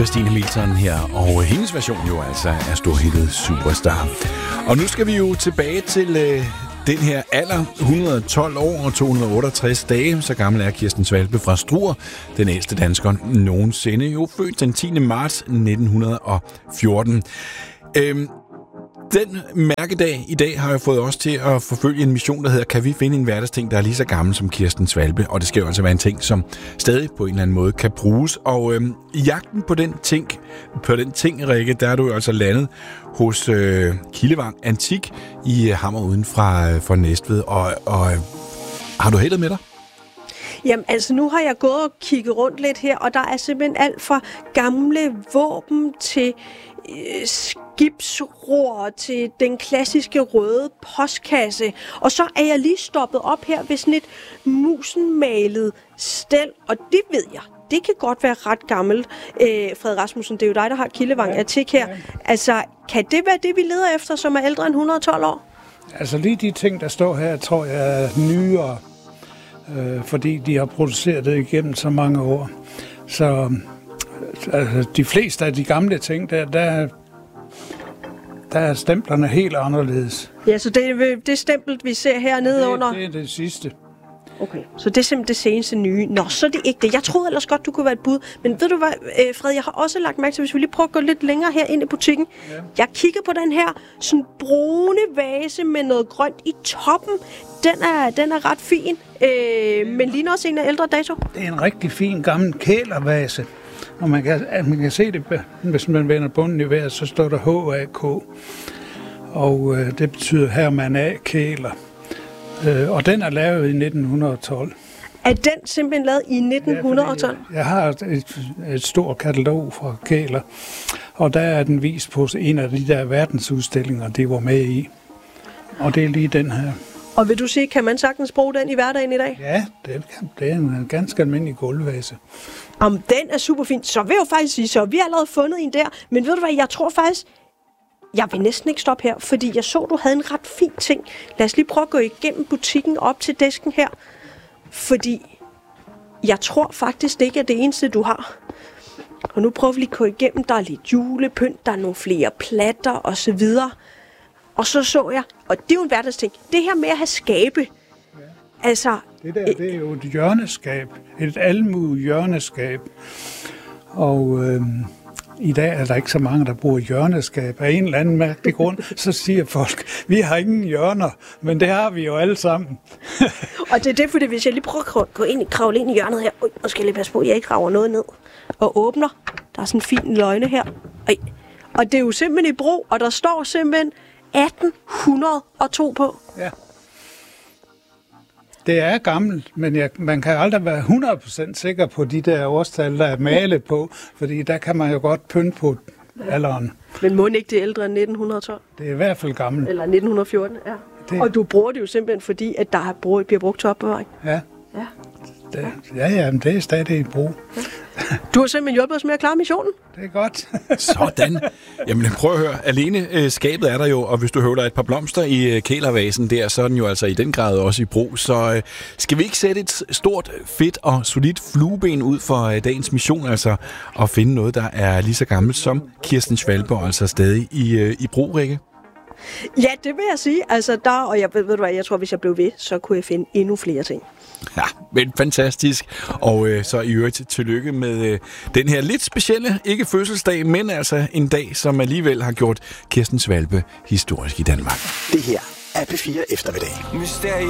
Stine Milton her, og hendes version jo altså er storhittet Superstar. Og nu skal vi jo tilbage til den her alder, 112 år og 268 dage. Så gammel er Kirsten Svalbe fra Struer, den ældste dansker nogensinde, jo født den 10. marts 1914. Den mærkedag i dag har jo fået os til at forfølge en mission, der hedder, kan vi finde en hverdagsting, der er lige så gammel som Kirsten Svalbe? Og det skal jo altså være en ting, som stadig på en eller anden måde kan bruges. Og i jagten på den ting, Rikke, der er du jo altså landet hos Kildevang Antik i Hammer uden for Næstved. Og har du heldet med dig? Jamen, altså nu har jeg gået og kigget rundt lidt her, og der er simpelthen alt fra gamle våben til skibsror til den klassiske røde postkasse. Og så er jeg lige stoppet op her ved sådan et musenmalet stel, og det ved jeg. Det kan godt være ret gammelt. Fred Rasmussen, det er jo dig, der har Kildevang Antik her. Altså, kan det være det, vi leder efter, som er ældre end 112 år? Altså lige de ting, der står her, tror jeg er nyere, fordi de har produceret det igennem så mange år. Så altså, de fleste af de gamle ting, der er stemplerne helt anderledes. Ja, så det stempel, vi ser hernede under... Det er det sidste. Okay, så det er simpelthen det seneste nye. Nå, så er det ikke det. Jeg troede ellers godt, du kunne være et bud. Men ved du hvad, Fred, jeg har også lagt mærke til, hvis vi lige prøver at gå lidt længere her ind i butikken. Ja. Jeg kigger på den her sådan brune vase med noget grønt i toppen. Den er ret fin, men ligner også en af ældre dato. Det er en rigtig fin gammel kælervase. Og man kan se det, hvis man vender bunden i vejret, så står der HAK. Og det betyder Herman A. Kæler. Og den er lavet i 1912. Er den simpelthen lavet i 1912? Ja, jeg har et stort katalog fra Kæler, og der er den vist på en af de der verdensudstillinger, det var med i. Og det er lige den her. Og vil du sige, kan man sagtens bruge den i hverdagen i dag? Ja, det er en ganske almindelig gulvvase. Om den er super fin, så vil jeg jo faktisk sige, så vi har allerede fundet en der. Men ved du hvad, jeg tror faktisk, jeg vil næsten ikke stoppe her, fordi jeg så, du havde en ret fin ting. Lad os lige prøve at gå igennem butikken op til disken her. Fordi jeg tror faktisk, det ikke er det eneste, du har. Og nu prøver vi lige at gå igennem. Der er lidt julepynt, der er nogle flere platter osv. Og så jeg, og det er jo en hverdagsting, det her med at have skabe. Ja. Altså... Det er jo et hjørneskab. Et almue hjørneskab. Og... I dag er der ikke så mange, der bruger hjørneskab. Af en eller anden mærkelig grund, så siger folk, vi har ingen hjørner, men det har vi jo alle sammen. Og det er det, fordi hvis jeg lige prøver at kravle ind i hjørnet her, nu skal jeg lige passe på, at jeg ikke rager noget ned, og åbner, der er sådan en fin løgne her. Og det er jo simpelthen i brug, og der står simpelthen 1802 på. Ja. Det er gammelt, men man kan aldrig være 100% sikker på de der årstal, der er malet på, fordi der kan man jo godt pynte på alderen. Men må ikke det er ældre end 1912? Det er i hvert fald gammelt. Eller 1914, ja. Og du bruger det jo simpelthen, fordi at der bliver brugt til opbevaring. Ja. Men det er stadig i brug. Ja. Du har simpelthen hjulpet os med at klare missionen. Det er godt. Sådan. Jamen prøv at høre. Alene skabet er der jo, og hvis du høvler et par blomster i kælervasen der, så er den jo altså i den grad også i brug. Så skal vi ikke sætte et stort, fedt og solidt flueben ud for dagens mission, altså at finde noget, der er lige så gammelt som Kirsten Svalbe, altså stadig i brug, Rikke? Ja, det vil jeg sige. Altså og jeg ved du hvad, jeg tror, hvis jeg blev ved, så kunne jeg finde endnu flere ting. Ja, men fantastisk. Og så i øvrigt tillykke med den her lidt specielle, ikke fødselsdag, men altså en dag, som alligevel har gjort Kirsten Svalbe historisk i Danmark. Det her er P4 Eftermiddag.